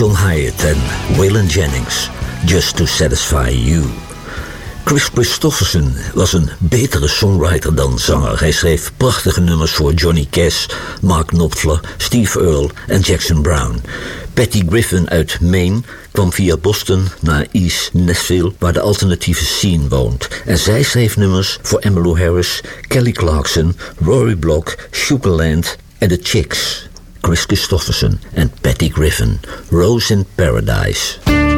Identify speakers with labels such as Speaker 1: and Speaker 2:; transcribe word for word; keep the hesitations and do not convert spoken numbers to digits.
Speaker 1: John Hyatt en Waylon Jennings, Just to Satisfy You. Kris Kristofferson was een betere songwriter dan zanger. Hij schreef prachtige nummers voor Johnny Cash, Mark Knopfler, Steve Earle en Jackson Browne. Patty Griffin uit Maine kwam via Boston naar East Nashville, waar de alternatieve scene woont. En zij schreef nummers voor Emmylou Harris, Kelly Clarkson, Rory Block, Sugarland en The Chicks. Kris Kristofferson en Patty Griffin, Rose in Paradise.